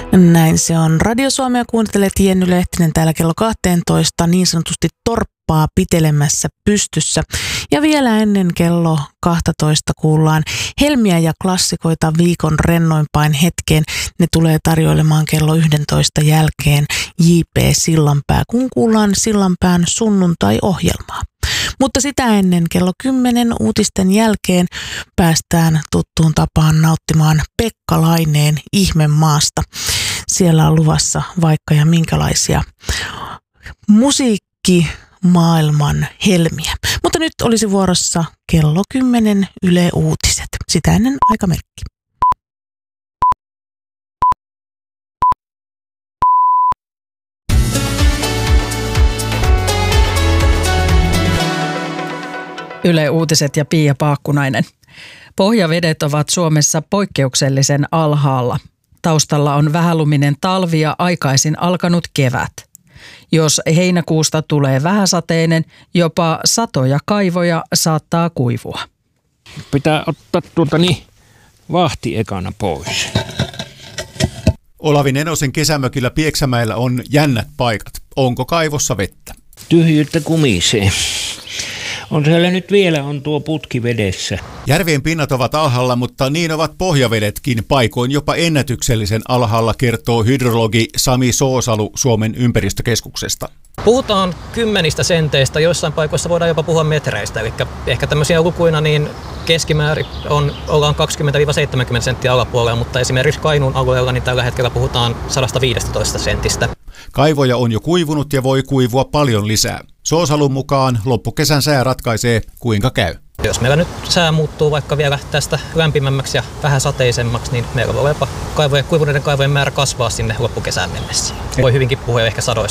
Näin se on. Radio Suomea kuuntelet, Jenny Lehtinen täällä kello 12 niin sanotusti torppaa pitelemässä pystyssä. Ja vielä ennen kello 12 kuullaan helmiä ja klassikoita viikon rennoimpain hetkeen. Ne tulee tarjoilemaan kello 11 jälkeen J.P. Sillanpää, kun kuullaan Sillanpään sunnuntai-ohjelmaa. Mutta sitä ennen kello 10 uutisten jälkeen päästään tuttuun tapaan nauttimaan Pekka Laineen Ihmemaasta. Siellä on luvassa vaikka ja minkälaisia musiikkimaailman helmiä. Mutta nyt olisi vuorossa kello 10 Yle Uutiset. Sitä ennen aikamerkki. Yle Uutiset ja Pia Paakkunainen. Pohjavedet ovat Suomessa poikkeuksellisen alhaalla. Taustalla on vähäluminen talvi ja aikaisin alkanut kevät. Jos heinäkuusta tulee vähäsateinen, jopa satoja kaivoja saattaa kuivua. Pitää ottaa vahti ekana pois. Olavi Nenosen kesämökillä Pieksämäellä on jännät paikat. Onko kaivossa vettä? Tyhjyyttä kumisee. On siellä nyt vielä tuo putki vedessä. Järvien pinnat ovat alhaalla, mutta niin ovat pohjavedetkin. Paikoin jopa ennätyksellisen alhaalla, kertoo hydrologi Sami Soosalu Suomen ympäristökeskuksesta. Puhutaan kymmenistä senteistä, joissain paikoissa voidaan jopa puhua metreistä. Eli ehkä tämmöisiä lukuina niin keskimäärin ollaan 20-70 senttiä alapuolella, mutta esimerkiksi Kainuun alueella niin tällä hetkellä puhutaan 115 sentistä. Kaivoja on jo kuivunut ja voi kuivua paljon lisää. Soosalun mukaan loppukesän sää ratkaisee, kuinka käy. Jos meillä nyt sää muuttuu vaikka vielä tästä lämpimämmäksi ja vähän sateisemmaksi, niin meillä voi jopa kuivuneiden kaivojen määrä kasvaa sinne loppukesään mennessä. Voi hyvinkin puhua ehkä sadoista